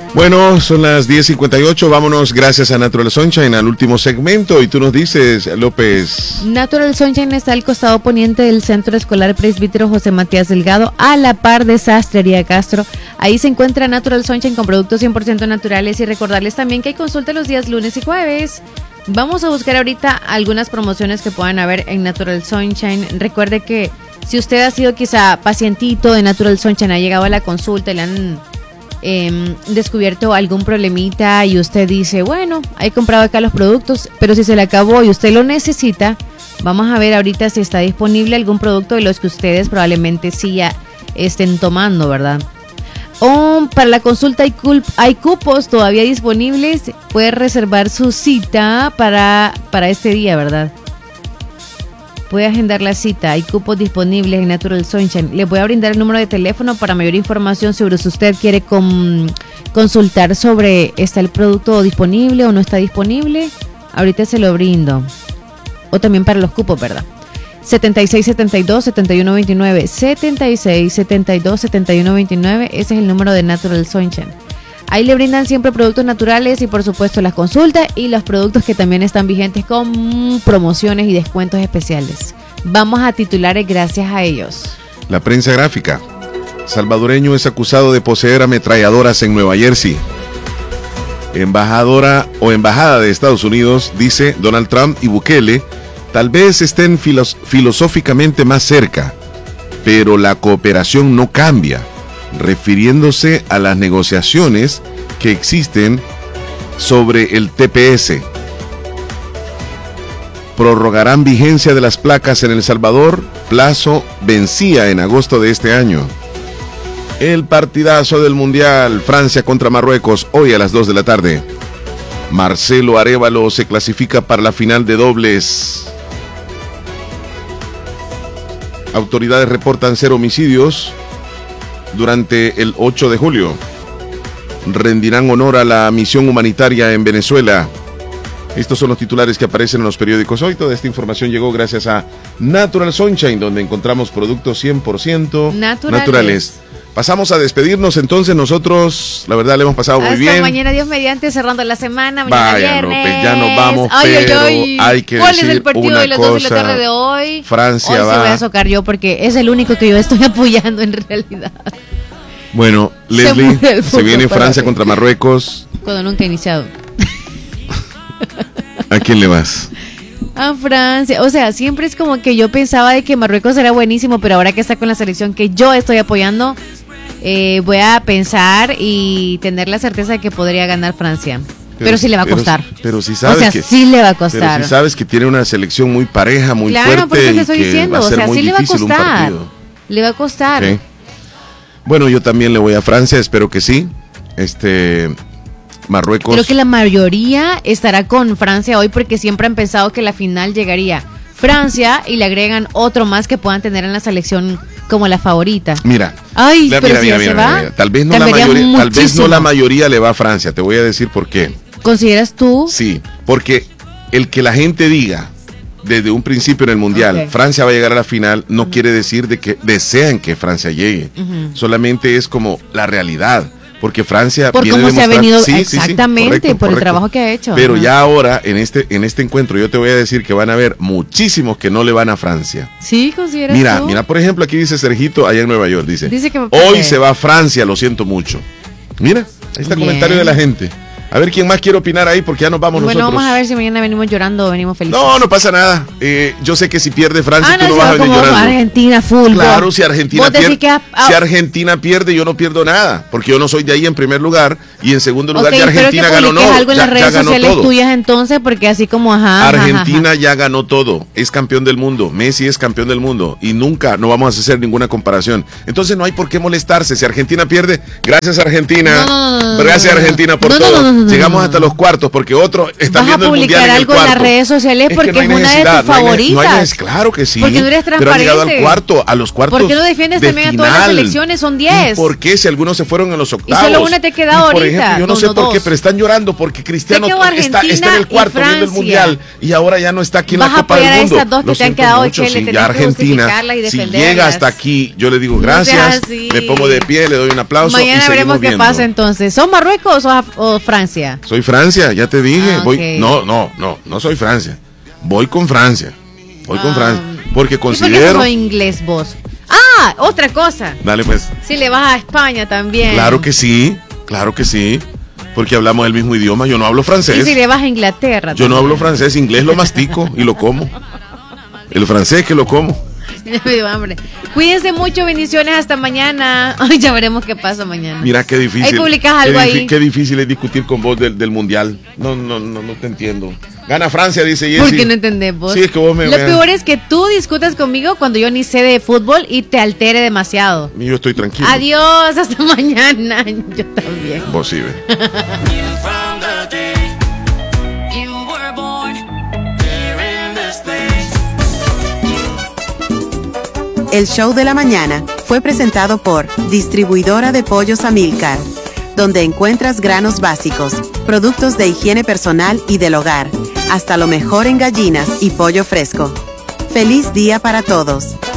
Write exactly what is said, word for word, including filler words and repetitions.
Bueno, son las diez cincuenta y ocho, vámonos gracias a Natural Sunshine al último segmento y tú nos dices, López. Natural Sunshine está al costado poniente del Centro Escolar Presbítero José Matías Delgado, a la par de Sastrería Castro. Ahí se encuentra Natural Sunshine con productos cien por ciento naturales y recordarles también que hay consulta los días lunes y jueves. Vamos a buscar ahorita algunas promociones que puedan haber en Natural Sunshine. Recuerde que si usted ha sido quizá pacientito de Natural Sunshine, ha llegado a la consulta y le han eh, descubierto algún problemita y usted dice, bueno, he comprado acá los productos, pero si se le acabó y usted lo necesita, vamos a ver ahorita si está disponible algún producto de los que ustedes probablemente sí ya estén tomando, ¿verdad? O para la consulta hay, cul- hay cupos todavía disponibles, puede reservar su cita para, para este día, ¿verdad? Puede agendar la cita, hay cupos disponibles en Natural Sunshine. Les voy a brindar el número de teléfono para mayor información sobre si usted quiere com- consultar sobre está el producto disponible o no está disponible. Ahorita se lo brindo. O también para los cupos, ¿verdad? setenta y seis setenta y dos setenta y uno veintinueve, setenta y seis setenta y dos setenta y uno veintinueve, ese es el número de Natural Sunshine. Ahí le brindan siempre productos naturales y por supuesto las consultas y los productos que también están vigentes con promociones y descuentos especiales. Vamos a titulares gracias a ellos. La prensa gráfica. Salvadoreño es acusado de poseer ametralladoras en Nueva Jersey. Embajadora o embajada de Estados Unidos dice Donald Trump y Bukele tal vez estén filos- filosóficamente más cerca, pero la cooperación no cambia, refiriéndose a las negociaciones que existen sobre el T P S. Prorrogarán vigencia de las placas en El Salvador, plazo vencía en agosto de este año. El partidazo del Mundial, Francia contra Marruecos, hoy a las dos de la tarde. Marcelo Arévalo se clasifica para la final de dobles. Autoridades reportan cero homicidios durante el ocho de julio. Rendirán honor a la misión humanitaria en Venezuela. Estos son los titulares que aparecen en los periódicos hoy. Toda esta información llegó gracias a Natural Sunshine, donde encontramos productos cien por ciento naturales. naturales. Pasamos a despedirnos entonces nosotros, la verdad le hemos pasado muy Hasta bien. Mañana, Dios mediante, cerrando la semana, mañana Vaya, viernes. López, ya nos vamos, ay, pero ay, ay. hay que ¿Cuál decir es el partido una de las dos de la cosa, tarde de hoy? Francia hoy va. se voy a socar yo porque es el único que yo estoy apoyando en realidad. Bueno, Se Leslie, muere el se, fútbol viene para Francia mí. contra Marruecos. Cuando nunca he iniciado. ¿A quién le vas? A Francia, o sea, siempre es como que yo pensaba de que Marruecos era buenísimo, pero ahora que está con la selección que yo estoy apoyando, eh, voy a pensar y tener la certeza de que podría ganar Francia. Pero, pero sí le va a costar. Pero, pero si sabes o sea, que, sí le va a costar. Pero si sabes que tiene una selección muy pareja, muy claro, fuerte, por eso te y estoy que diciendo, va a o ser sea, muy sí le va a difícil un costar. partido. Le va a costar. Okay. Bueno, yo también le voy a Francia, espero que sí. Este Marruecos. Creo que la mayoría estará con Francia hoy porque siempre han pensado que la final llegaría Francia y le agregan otro más que puedan tener en la selección como la favorita. Mira, Ay, mira, pero mira, si mira, ya se mira, va, mira. Tal vez no la mayoría, tal vez no la mayoría le va a Francia. Te voy a decir por qué. ¿Consideras tú? Sí, porque el que la gente diga desde un principio en el Mundial, okay, Francia va a llegar a la final, no uh-huh. quiere decir de que desean que Francia llegue. Uh-huh. Solamente es como la realidad. Porque Francia por viene cómo se ha venido sí, exactamente, sí, sí, correcto, por correcto. el trabajo que ha hecho. Pero ajá. ya ahora, en este en este encuentro, yo te voy a decir que van a haber muchísimos que no le van a Francia. Sí, consideras Mira, tú? mira, por ejemplo, aquí dice Sergito, allá en Nueva York, dice, dice que hoy se va a Francia, lo siento mucho. Mira, ahí está el comentario de la gente. A ver quién más quiere opinar ahí, porque ya nos vamos bueno, nosotros. Bueno, vamos a ver si mañana venimos llorando o venimos felices. No, no pasa nada. Eh, yo sé que si pierde Francia, ah, tú no, no vas a venir llorando. Argentina, full. Claro, si Argentina pierde, que a, a, si Argentina pierde, yo no pierdo nada, porque yo no soy de ahí en primer lugar y en segundo lugar okay, ya Argentina pero que ganó no, algo en ya, las redes ya ganó sociales todo. tuyas entonces, porque así como ajá. Argentina ajá, ajá. ya ganó todo, es campeón del mundo, Messi es campeón del mundo y nunca no vamos a hacer ninguna comparación. Entonces no hay por qué molestarse. Si Argentina pierde, gracias Argentina, no, no, no, gracias no, no, Argentina por no, todo. No, no, no, no, Llegamos no, hasta no. los cuartos porque otro está viendo el mundial en el algo en las redes sociales es porque no es una de tus no hay, favoritas. No hay, no hay, claro que sí. Porque no eres pero han llegado al transparente. cuarto, a los cuartos. ¿Por qué no defiendes de también final? a todas las selecciones? Son diez. ¿Por qué si algunos se fueron en los octavos? Y solo una te ha quedado y por ahorita. Ejemplo, yo no, no sé no, por dos. qué, pero están llorando porque Cristiano está, está en el cuarto viendo el mundial y ahora ya no está aquí en Vas la Copa del Mundo. Vas a apoyar a esas dos que Lo te han siento quedado, mucho, Chele, sí, tenés ya que Argentina, justificarlas y si defenderlas. llega hasta aquí, yo le digo No gracias, seas así. me pongo de pie, le doy un aplauso y Mañana seguimos veremos qué viendo. pasa entonces. ¿Son Marruecos o, o Francia? Soy Francia, ya te dije. Ah, voy, okay. No, no, no, no soy Francia. Voy con Francia. Voy Ah. con Francia. Porque ¿Y por qué considero. no soy inglés vos? Ah, otra cosa. Dale pues. Si le vas a España también. Claro que sí, claro que sí. Porque hablamos el mismo idioma. Yo no hablo Y francés. si le vas a Inglaterra. Yo no también. hablo francés, inglés lo mastico y lo como. El francés que lo como. Ya me dio hambre. Cuídense mucho, bendiciones, hasta mañana. Ay, ya veremos qué pasa mañana. Mira qué difícil. Ahí publicas qué algo difi- ahí. Qué difícil es discutir con vos del, del mundial. No, no, no, no te entiendo. Gana Francia, dice Jessy. ¿Por qué no entendés vos? Sí, es que vos me Lo me- peor es que tú discutas conmigo cuando yo ni sé de fútbol y te altere demasiado. Yo estoy tranquilo. Adiós, hasta mañana. Yo también. Vos sí, ve. El show de la mañana fue presentado por Distribuidora de Pollos Amilcar, donde encuentras granos básicos, productos de higiene personal y del hogar, hasta lo mejor en gallinas y pollo fresco. ¡Feliz día para todos!